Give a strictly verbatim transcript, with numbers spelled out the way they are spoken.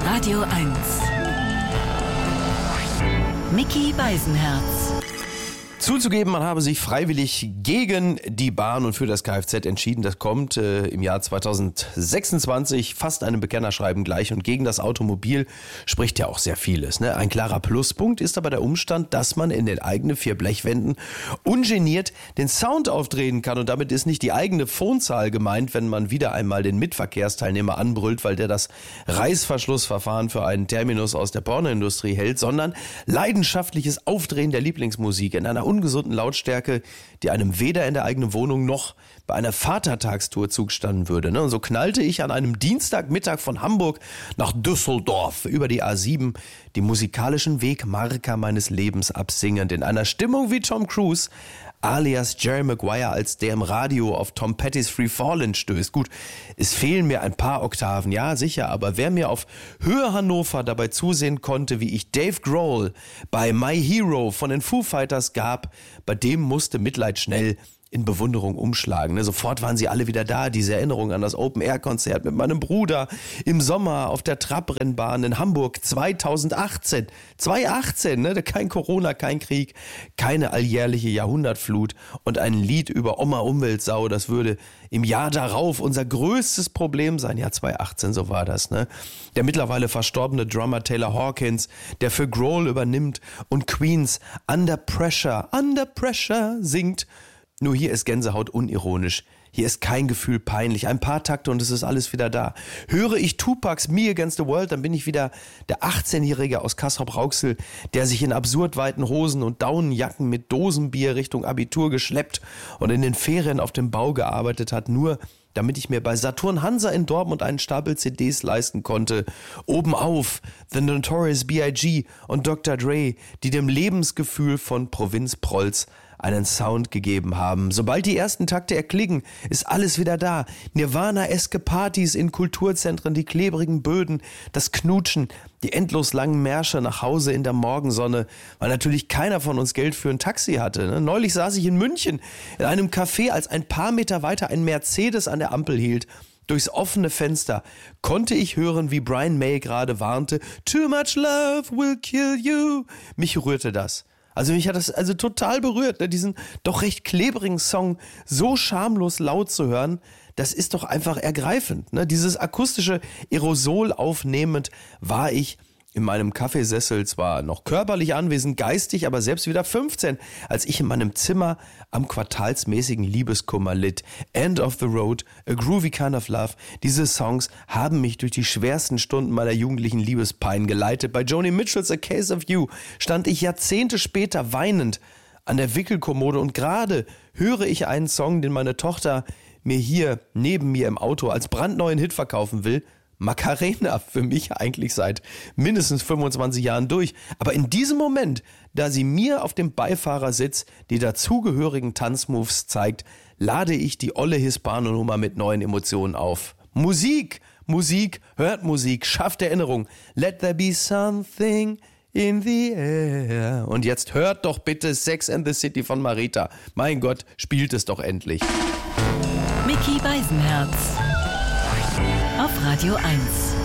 Radio eins. Micky Beisenherz. Zuzugeben, man habe sich freiwillig gegen die Bahn und für das Kfz entschieden. Das kommt äh, im Jahr zweitausendsechsundzwanzig fast einem Bekennerschreiben gleich. Und gegen das Automobil spricht ja auch sehr vieles. Ne? Ein klarer Pluspunkt ist aber der Umstand, dass man in den eigenen vier Blechwänden ungeniert den Sound aufdrehen kann. Und damit ist nicht die eigene Phonezahl gemeint, wenn man wieder einmal den Mitverkehrsteilnehmer anbrüllt, weil der das Reißverschlussverfahren für einen Terminus aus der Pornoindustrie hält, sondern leidenschaftliches Aufdrehen der Lieblingsmusik in einer ungesunden Lautstärke, die einem weder in der eigenen Wohnung noch bei einer Vatertagstour zugestanden würde. Und so knallte ich an einem Dienstagmittag von Hamburg nach Düsseldorf über die A sieben, die musikalischen Wegmarker meines Lebens absingend, in einer Stimmung wie Tom Cruise, alias Jerry Maguire, als der im Radio auf Tom Pettys Free Fallin' stößt. Gut, es fehlen mir ein paar Oktaven, ja sicher, aber wer mir auf Höhe Hannover dabei zusehen konnte, wie ich Dave Grohl bei My Hero von den Foo Fighters gab, bei dem musste Mitleid schnell in Bewunderung umschlagen. Ne? Sofort waren sie alle wieder da, diese Erinnerung an das Open-Air-Konzert mit meinem Bruder im Sommer auf der Trabrennbahn in Hamburg zweitausendachtzehn. zweitausendachtzehn, ne? Kein Corona, kein Krieg, keine alljährliche Jahrhundertflut und ein Lied über Oma Umweltsau, das würde im Jahr darauf unser größtes Problem sein. Ja, zweitausendachtzehn, so war das. Ne? Der mittlerweile verstorbene Drummer Taylor Hawkins, der für Grohl übernimmt und Queens Under Pressure, Under Pressure singt. Nur hier ist Gänsehaut unironisch. Hier ist kein Gefühl peinlich. Ein paar Takte und es ist alles wieder da. Höre ich Tupacs Me Against the World, dann bin ich wieder der achtzehnjährige aus Castrop-Rauxel, der sich in absurd weiten Hosen und Daunenjacken mit Dosenbier Richtung Abitur geschleppt und in den Ferien auf dem Bau gearbeitet hat, nur damit ich mir bei Saturn Hansa in Dortmund einen Stapel C Ds leisten konnte. Obenauf The Notorious B I G und Doktor Dre, die dem Lebensgefühl von Provinzprolls einen Sound gegeben haben. Sobald die ersten Takte erklingen, ist alles wieder da. Nirvana-eske Partys in Kulturzentren, die klebrigen Böden, das Knutschen, die endlos langen Märsche nach Hause in der Morgensonne, weil natürlich keiner von uns Geld für ein Taxi hatte. Neulich saß ich in München in einem Café, als ein paar Meter weiter ein Mercedes an der Ampel hielt. Durchs offene Fenster konnte ich hören, wie Brian May gerade warnte, "Too much love will kill you." Mich rührte das. Also mich hat das also total berührt, ne? Diesen doch recht klebrigen Song so schamlos laut zu hören, das ist doch einfach ergreifend. Ne? Dieses akustische Aerosol aufnehmend war ich in meinem Kaffeesessel zwar noch körperlich anwesend, geistig, aber selbst wieder fünfzehn, als ich in meinem Zimmer am quartalsmäßigen Liebeskummer litt. End of the Road, A Groovy Kind of Love. Diese Songs haben mich durch die schwersten Stunden meiner jugendlichen Liebespein geleitet. Bei Joni Mitchells A Case of You stand ich Jahrzehnte später weinend an der Wickelkommode und gerade höre ich einen Song, den meine Tochter mir hier neben mir im Auto als brandneuen Hit verkaufen will. Macarena, für mich eigentlich seit mindestens fünfundzwanzig Jahren durch. Aber in diesem Moment, da sie mir auf dem Beifahrersitz die dazugehörigen Tanzmoves zeigt, lade ich die olle Hispano-Nummer mit neuen Emotionen auf. Musik, Musik, hört Musik, schafft Erinnerung. Let there be something in the air. Und jetzt hört doch bitte Sex and the City von Marita. Mein Gott, spielt es doch endlich. Micky Beisenherz auf Radio eins.